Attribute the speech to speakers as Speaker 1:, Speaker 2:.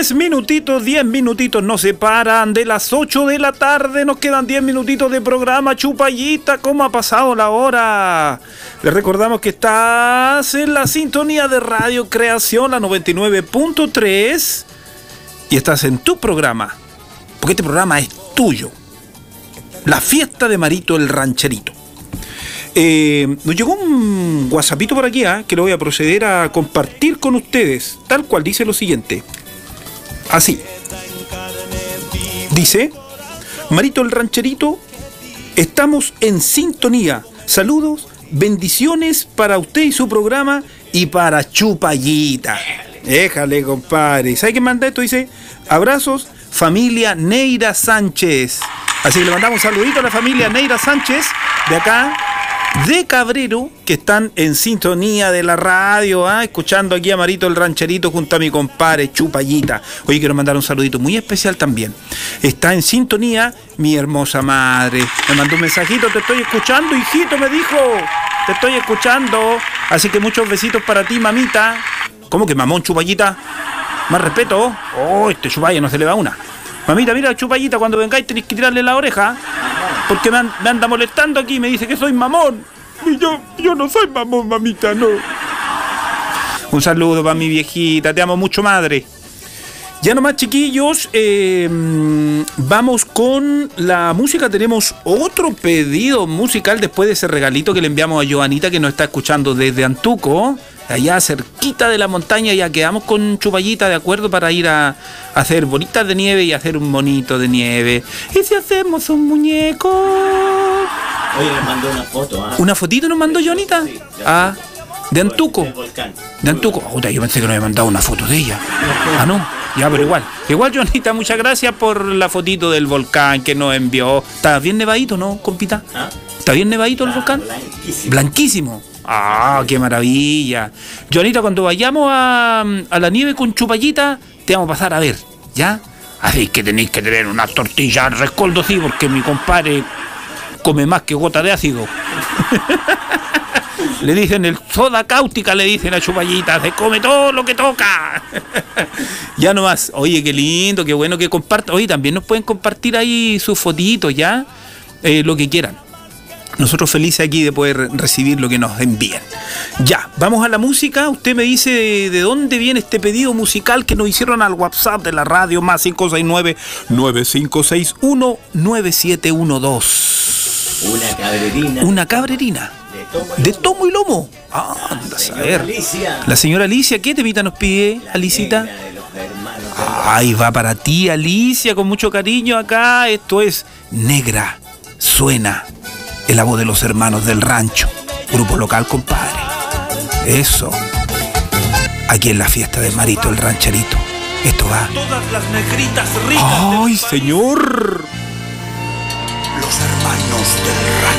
Speaker 1: 10 minutitos nos separan de las 8 de la tarde. Nos quedan 10 minutitos de programa. Chupallita, ¿cómo ha pasado la hora? Les recordamos que estás en la sintonía de Radio Creación, la 99.3, y estás en tu programa, porque este programa es tuyo. La fiesta de Marito el Rancherito. Nos llegó un WhatsAppito por aquí, que lo voy a proceder a compartir con ustedes, tal cual dice lo siguiente. Así. Dice: Marito el Rancherito, estamos en sintonía. Saludos, bendiciones para usted y su programa y para Chupallita. Déjale, compadre. ¿Sabe qué manda esto? Dice: abrazos, familia Neira Sánchez. Así que le mandamos un saludito a la familia Neira Sánchez de acá, de Cabrero, que están en sintonía de la radio, escuchando aquí a Marito el Rancherito junto a mi compadre Chupallita. Oye, quiero mandar un saludito muy especial también. Está en sintonía mi hermosa madre. Me mandó un mensajito: te estoy escuchando, hijito, me dijo. Te estoy escuchando. Así que muchos besitos para ti, mamita. ¿Cómo que mamón, Chupallita? Más respeto. Oh, este Chupalla no se le va una. Mamita, mira, Chupallita, cuando vengáis tenéis que tirarle la oreja, porque me anda molestando aquí, me dice que soy mamón. Y yo no soy mamón, mamita, no. Un saludo para mi viejita, te amo mucho, madre. Ya nomás, chiquillos, vamos con la música. Tenemos otro pedido musical después de ese regalito que le enviamos a Joanita, que nos está escuchando desde Antuco, allá cerquita de la montaña. Ya quedamos con Chupallita de acuerdo para ir a hacer bolitas de nieve y hacer un monito de nieve. ¿Y si hacemos un muñeco?
Speaker 2: Oye, le mandó una foto.
Speaker 1: ¿Una fotito nos mandó Joanita?
Speaker 2: Sí,
Speaker 1: de Antuco. De Antuco. Yo pensé que nos había mandado una foto de ella. No. Ya, pero igual, Joanita, muchas gracias por la fotito del volcán que nos envió. ¿Está bien nevadito, no, compita? ¿Está bien nevadito el volcán? Blanquísimo. Qué maravilla. Joanita, cuando vayamos a la nieve con Chupallita, te vamos a pasar a ver, ¿ya? Así que tenéis que tener una tortilla al rescoldo, sí, porque mi compadre come más que gota de ácido. Le dicen el soda cáustica, le dicen a Chupallita, se come todo lo que toca. Ya nomás. Oye, qué lindo, qué bueno que compartan. Oye, también nos pueden compartir ahí sus fotitos, ya, lo que quieran. Nosotros felices aquí de poder recibir lo que nos envíen. Ya, vamos a la música. Usted me dice de dónde viene este pedido musical que nos hicieron al WhatsApp de la radio, más 569-9561-9712. Una cabrerina. De tomo y lomo. Anda a saber. La señora Alicia, ¿qué temita nos pide, Alicita? Ay, va para ti, Alicia, con mucho cariño acá. Esto es Negra Suena, en la voz de los hermanos del rancho. Grupo local, compadre. Eso. Aquí en la fiesta de Marito el Rancherito. Esto va.
Speaker 3: Todas las negritas ricas.
Speaker 1: ¡Ay, señor!
Speaker 3: Los hermanos del rancho.